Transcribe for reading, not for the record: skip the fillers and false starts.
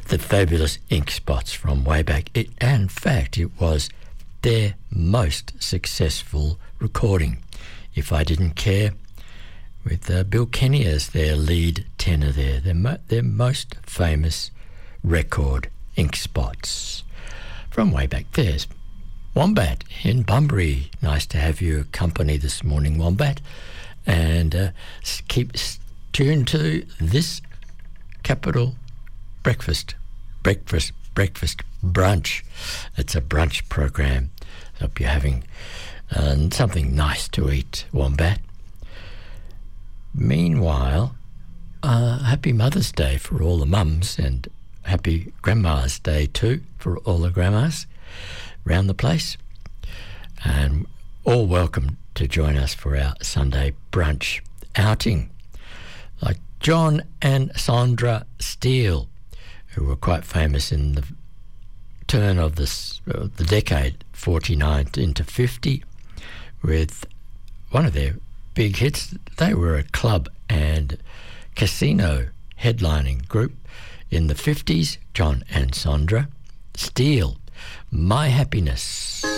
the fabulous Ink Spots from way back. In fact, it was their most successful recording, If I Didn't Care, with Bill Kenny as their lead tenor there. Their most famous record, Ink Spots. From way back there's Wombat in Bunbury. Nice to have your company this morning, Wombat. And keep tuned to this Capital Breakfast Brunch. It's a brunch program. I hope you're having something nice to eat, Wombat. Meanwhile, happy Mother's Day for all the mums, and happy Grandma's Day too for all the grandmas around the place. And all welcome to join us for our Sunday brunch outing. Like John and Sandra Steele, who were quite famous in the turn of the decade, 49 into 50, with one of their big hits. They were a club and casino headlining group in the 50s, John and Sandra Steele, My Happiness.